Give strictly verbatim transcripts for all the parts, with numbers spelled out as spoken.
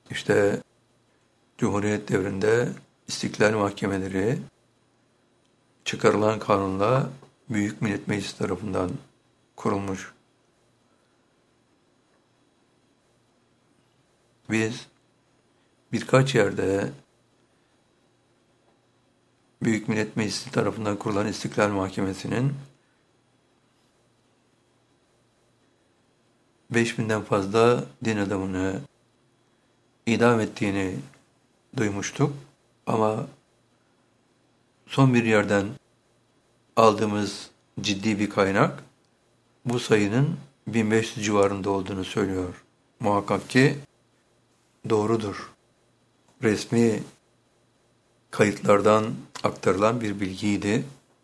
İşte Cumhuriyet devrinde istiklal mahkemeleri çıkarılan kanunla Büyük Millet Meclisi tarafından kurulmuş. Biz birkaç yerde Büyük Millet Meclisi tarafından kurulan İstiklal Mahkemesi'nin beş binden fazla din adamını idam ettiğini duymuştuk. Ama son bir yerden aldığımız ciddi bir kaynak bu sayının bin beş yüz civarında olduğunu söylüyor. Muhakkak ki doğrudur. Resmi kayıtlardan aktarılan bir bilgiydi.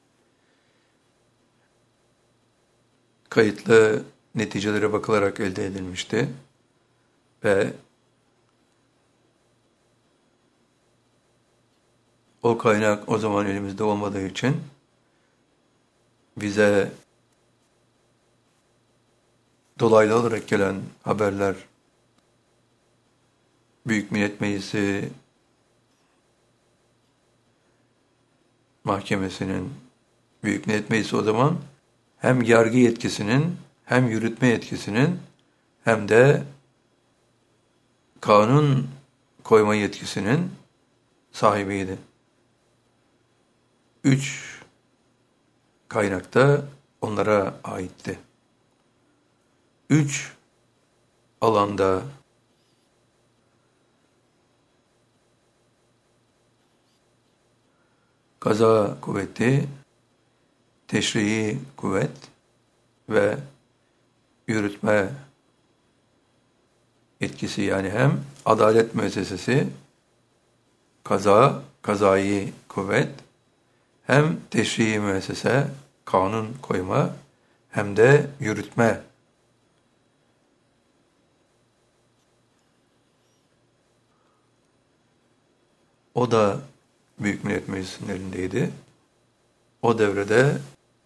Kayıtlı neticelere bakılarak elde edilmişti ve o kaynak o zaman elimizde olmadığı için bize dolaylı olarak gelen haberler Büyük Millet Meclisi Mahkemesi'nin, Büyük Millet Meclisi o zaman hem yargı yetkisinin, hem yürütme yetkisinin, hem de kanun koyma yetkisinin sahibiydi. Üç kaynakta onlara aitti. Üç alanda kaza kuvveti, teşrii kuvvet ve yürütme yetkisi, yani hem adalet müessesesi, kaza, kazai kuvvet, hem teşrii müessese, kanun koyma, hem de yürütme. O da Büyük Millet Meclisi'nin elindeydi. O devrede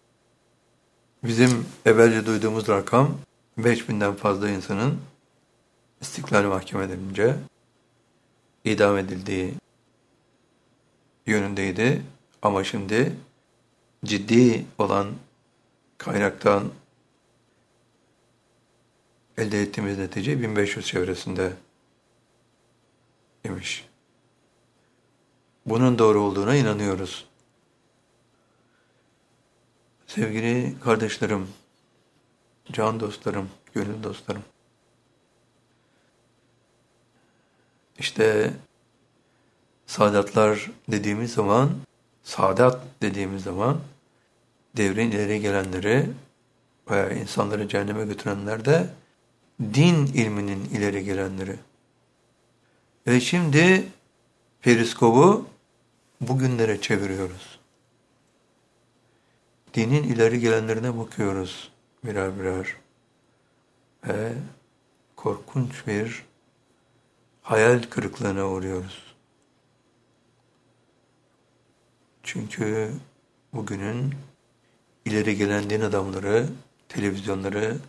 bizim evvelce duyduğumuz rakam beş binden fazla insanın istiklal mahkemelerince idam edildiği yönündeydi. Ama şimdi ciddi olan kaynaktan elde ettiğimiz netice bin beş yüz çevresinde imiş. Bunun doğru olduğuna inanıyoruz. Sevgili kardeşlerim, can dostlarım, gönül dostlarım. İşte saadatlar dediğimiz zaman, saadat dediğimiz zaman devrin ileri gelenleri veya insanları cehenneme götürenler de din ilminin ileri gelenleri. Ve şimdi periskobu bugünlere çeviriyoruz. Dinin ileri gelenlerine bakıyoruz birer birer. Ve korkunç bir hayal kırıklığına uğruyoruz. Çünkü bugünün ileri gelen din adamları televizyonları